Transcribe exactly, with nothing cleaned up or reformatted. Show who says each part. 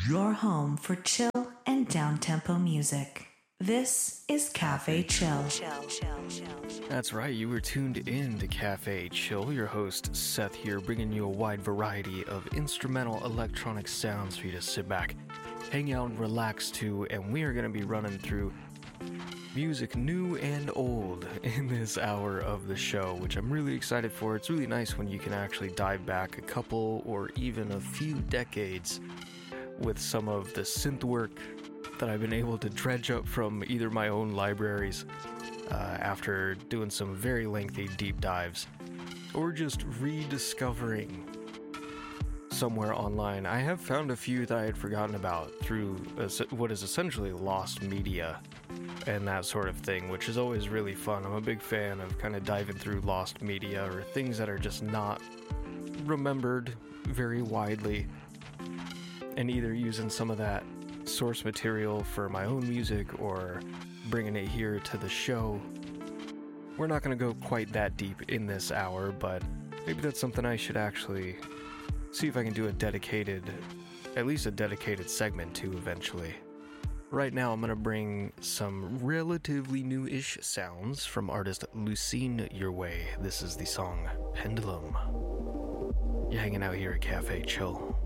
Speaker 1: Your home for chill and down-tempo music. This is Cafe Chill.
Speaker 2: That's right, you were tuned in to Cafe Chill. Your host, Seth here, bringing you a wide variety of instrumental electronic sounds for you to sit back, hang out, and relax to, and we are going to be running through music new and old in this hour of the show, which I'm really excited for. It's really nice when you can actually dive back a couple or even a few decades with some of the synth work that I've been able to dredge up from either my own libraries uh, after doing some very lengthy deep dives, or just rediscovering somewhere online. I have found a few that I had forgotten about through what is essentially lost media and that sort of thing, which is always really fun. I'm a big fan of kind of diving through lost media or things that are just not remembered very widely, and either using some of that source material for my own music or bringing it here to the show. We're not going to go quite that deep in this hour, but maybe that's something I should actually see if I can do a dedicated, at least a dedicated segment to eventually. Right now I'm going to bring some relatively new-ish sounds from artist Lucine your way. This is the song Pendulum. You're hanging out here at Cafe Chill.